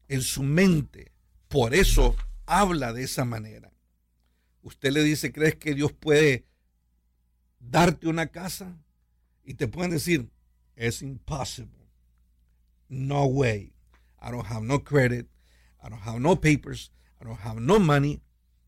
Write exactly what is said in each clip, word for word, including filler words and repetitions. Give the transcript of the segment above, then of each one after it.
en su mente. Por eso habla de esa manera. Usted le dice, ¿crees que Dios puede darte una casa? Y te pueden decir, it's impossible. No way. I don't have no credit. I don't have no papers. I don't have no money.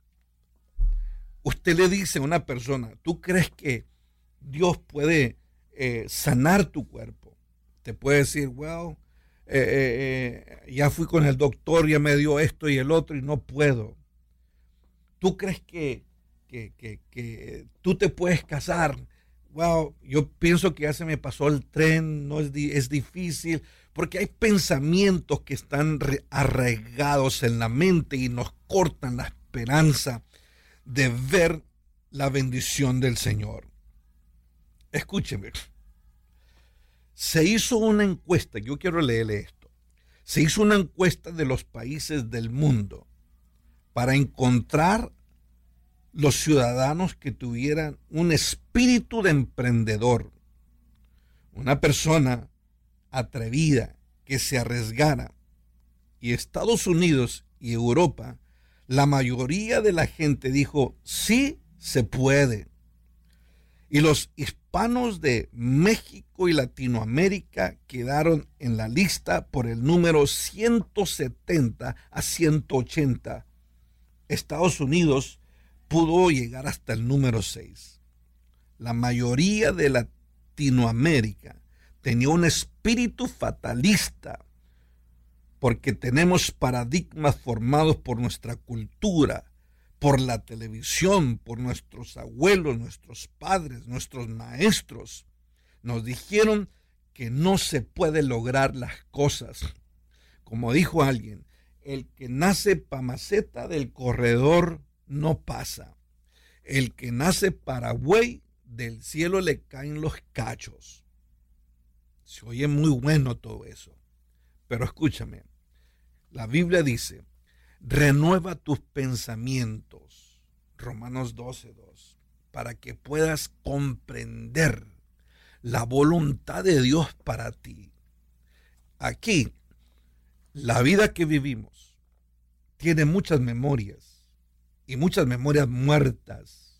Usted le dice a una persona, ¿tú crees que Dios puede eh, sanar tu cuerpo? Te puede decir, well, eh, eh, eh, ya fui con el doctor, ya me dio esto y el otro y no puedo. ¿Tú crees que, que, que, que tú te puedes casar? Well, yo pienso que ya se me pasó el tren, no es, di- es difícil, porque hay pensamientos que están re- arraigados en la mente y nos cortan la esperanza de ver la bendición del Señor. Escúcheme. Se hizo una encuesta, yo quiero leerle esto. Se hizo una encuesta de los países del mundo para encontrar los ciudadanos que tuvieran un espíritu de emprendedor, una persona atrevida que se arriesgara. Y Estados Unidos y Europa, la mayoría de la gente dijo, sí se puede. Y los hispanos de México y Latinoamérica quedaron en la lista por el número ciento setenta a ciento ochenta. Estados Unidos pudo llegar hasta el número seis. La mayoría de Latinoamérica tenía un espíritu fatalista porque tenemos paradigmas formados por nuestra cultura, por la televisión, por nuestros abuelos, nuestros padres, nuestros maestros. Nos dijeron que no se puede lograr las cosas. Como dijo alguien, el que nace pa' maceta del corredor no pasa. El que nace para buey, del cielo le caen los cachos. Se oye muy bueno todo eso. Pero escúchame, la Biblia dice, renueva tus pensamientos, Romanos doce dos, para que puedas comprender la voluntad de Dios para ti. Aquí, la vida que vivimos tiene muchas memorias y muchas memorias muertas,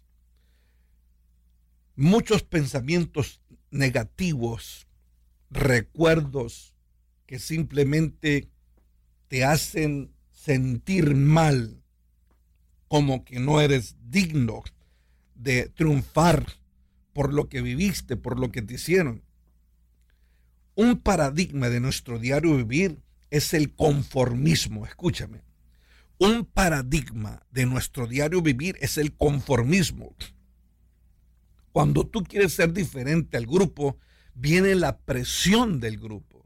muchos pensamientos negativos, recuerdos que simplemente te hacen sentir mal, como que no eres digno de triunfar por lo que viviste, por lo que te hicieron. Un paradigma de nuestro diario vivir es el conformismo. Escúchame. Un paradigma de nuestro diario vivir es el conformismo. Cuando tú quieres ser diferente al grupo, viene la presión del grupo.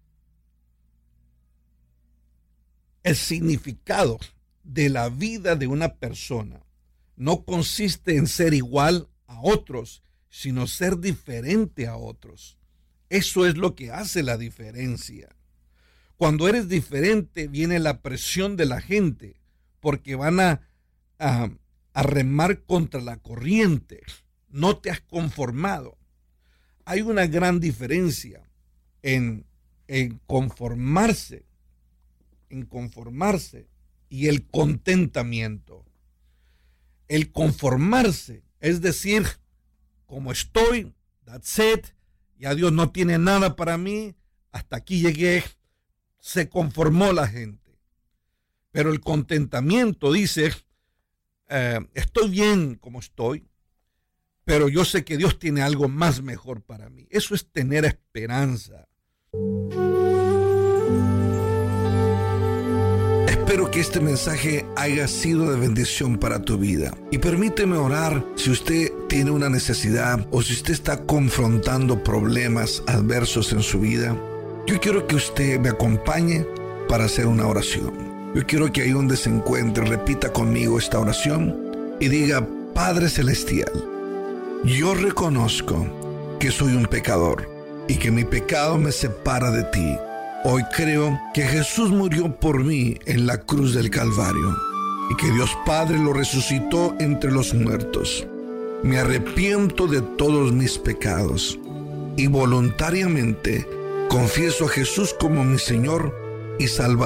El significado de la vida de una persona no consiste en ser igual a otros, sino ser diferente a otros. Eso es lo que hace la diferencia. Cuando eres diferente, viene la presión de la gente, porque van a, a, a remar contra la corriente. No te has conformado. Hay una gran diferencia en, en conformarse en conformarse y el contentamiento. El conformarse es decir, como estoy, that's it, ya Dios no tiene nada para mí, hasta aquí llegué, se conformó la gente. Pero el contentamiento dice, eh, estoy bien como estoy, pero yo sé que Dios tiene algo más mejor para mí. Eso es tener esperanza. Espero que este mensaje haya sido de bendición para tu vida. Y permíteme orar si usted tiene una necesidad o si usted está confrontando problemas adversos en su vida. Yo quiero que usted me acompañe para hacer una oración. Yo quiero que ahí donde se encuentre repita conmigo esta oración y diga: Padre Celestial, yo reconozco que soy un pecador y que mi pecado me separa de ti. Hoy creo que Jesús murió por mí en la cruz del Calvario y que Dios Padre lo resucitó entre los muertos. Me arrepiento de todos mis pecados y voluntariamente confieso a Jesús como mi Señor y Salvador.